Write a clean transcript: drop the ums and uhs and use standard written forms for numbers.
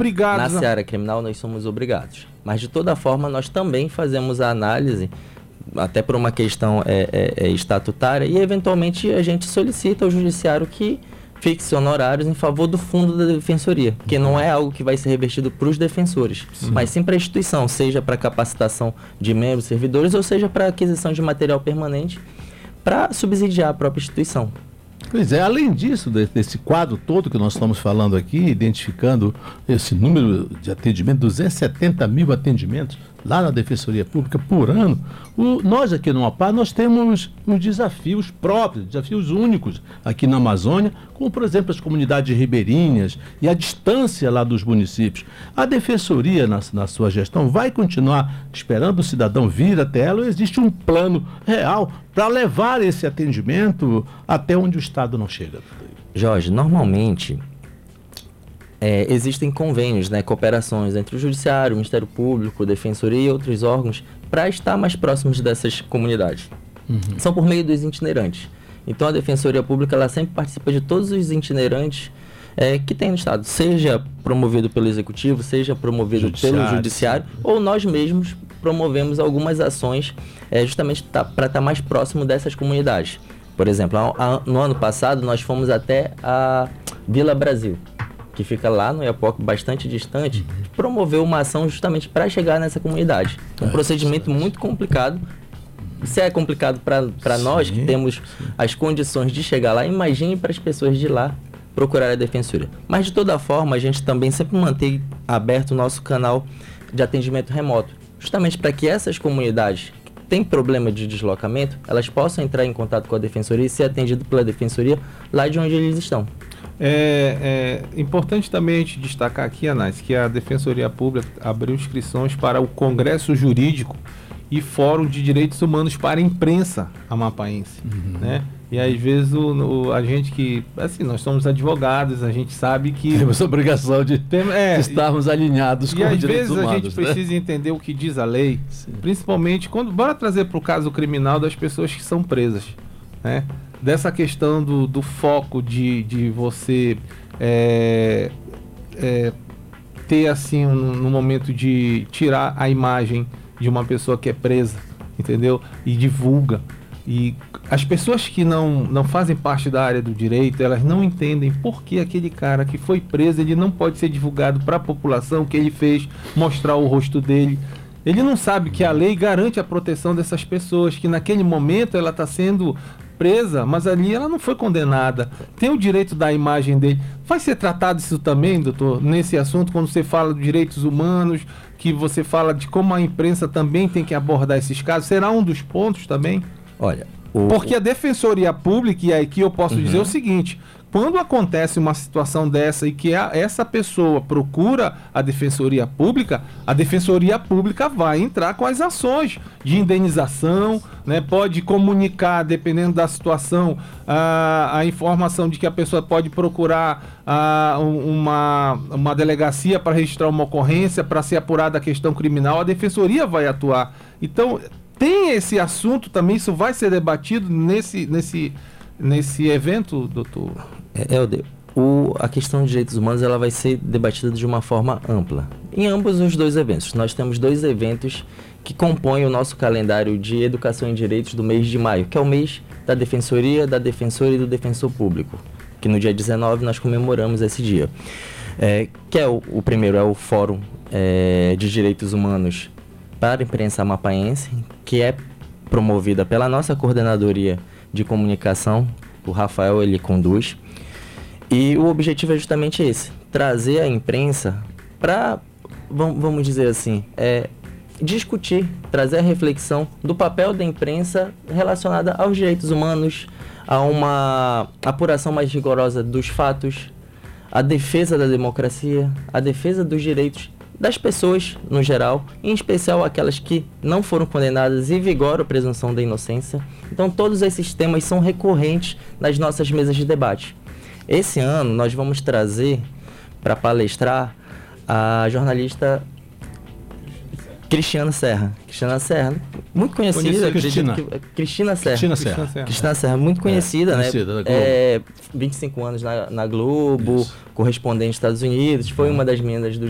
obrigados. Na seara criminal nós somos obrigados. Mas de toda forma nós também fazemos a análise, até por uma questão estatutária, e eventualmente a gente solicita ao judiciário que fixe honorários em favor do fundo da defensoria, que não é algo que vai ser revertido para os defensores, mas sim para a instituição, seja para capacitação de membros, servidores, ou seja para aquisição de material permanente, para subsidiar a própria instituição. Pois é, além disso, desse quadro todo que nós estamos falando aqui, identificando esse número de atendimento, 270 mil atendimentos lá na Defensoria Pública por ano, nós aqui no Amapá, nós temos uns desafios próprios, desafios únicos aqui na Amazônia, como, por exemplo, as comunidades ribeirinhas e a distância lá dos municípios. A Defensoria, na sua gestão, vai continuar esperando o cidadão vir até ela, ou existe um plano real para levar esse atendimento até onde o Estado não chega? Jorge, normalmente existem convênios, cooperações entre o Judiciário, o Ministério Público, a Defensoria e outros órgãos para estar mais próximos dessas comunidades. São por meio dos itinerantes. Então a Defensoria Pública ela sempre participa de todos os itinerantes que tem no Estado, seja promovido pelo Executivo, seja promovido pelo Judiciário, ou nós mesmos promovemos algumas ações justamente para estar mais próximo dessas comunidades. Por exemplo, no ano passado nós fomos até a Vila Brasil, que fica lá no Iapoque, bastante distante, promoveu uma ação justamente para chegar nessa comunidade. Um procedimento muito complicado. Se é complicado para nós, que temos as condições de chegar lá, imagine para as pessoas de lá procurar a Defensoria. Mas, de toda forma, a gente também sempre mantém aberto o nosso canal de atendimento remoto, justamente para que essas comunidades que têm problema de deslocamento, elas possam entrar em contato com a Defensoria e ser atendido pela Defensoria lá de onde eles estão. É importante também a gente destacar aqui, Anais, que a Defensoria Pública abriu inscrições para o Congresso Jurídico e Fórum de Direitos Humanos para a imprensa amapaense, E às vezes a gente que, assim, nós somos advogados, a gente sabe que... Temos a obrigação de estarmos alinhados com os direitos humanos. E às vezes a gente precisa entender o que diz a lei, principalmente bora trazer para o caso criminal das pessoas que são presas, Dessa questão do foco de você ter assim no momento de tirar a imagem de uma pessoa que é presa, entendeu? E divulga. E as pessoas que não fazem parte da área do direito, elas não entendem por que aquele cara que foi preso, ele não pode ser divulgado para a população o que ele fez, mostrar o rosto dele. Ele não sabe que a lei garante a proteção dessas pessoas, que naquele momento ela está sendo presa, mas ali ela não foi condenada. Tem o direito da imagem dele. Vai ser tratado isso também, doutor, nesse assunto, quando você fala de direitos humanos, que você fala de como a imprensa também tem que abordar esses casos? Será um dos pontos também? Olha, porque a Defensoria Pública, e aqui eu posso dizer o seguinte: quando acontece uma situação dessa e que essa pessoa procura a Defensoria Pública vai entrar com as ações de indenização, pode comunicar, dependendo da situação, a informação de que a pessoa pode procurar uma delegacia para registrar uma ocorrência, para ser apurada a questão criminal, a Defensoria vai atuar. Então, tem esse assunto também, isso vai ser debatido nesse evento, doutor? A questão de direitos humanos ela vai ser debatida de uma forma ampla. Em ambos os dois eventos. Nós temos 2 eventos que compõem o nosso calendário de educação em direitos do mês de maio, que é o mês da Defensoria, da Defensora e do Defensor Público, que no dia 19 nós comemoramos esse dia. Que é o primeiro é o Fórum de Direitos Humanos para a Imprensa Amapaense, que é promovida pela nossa coordenadoria de comunicação, o Rafael ele conduz, e o objetivo é justamente esse, trazer a imprensa para, vamos dizer assim, discutir, trazer a reflexão do papel da imprensa relacionada aos direitos humanos, a uma apuração mais rigorosa dos fatos, a defesa da democracia, a defesa dos direitos das pessoas no geral, em especial aquelas que não foram condenadas e vigoram a presunção da inocência. Então todos esses temas são recorrentes nas nossas mesas de debate. Esse ano nós vamos trazer para palestrar a jornalista Cristina Serra, muito conhecida. Cristina Serra, muito conhecida, né? 25 anos na Globo, correspondente dos Estados Unidos, foi uma das meninas do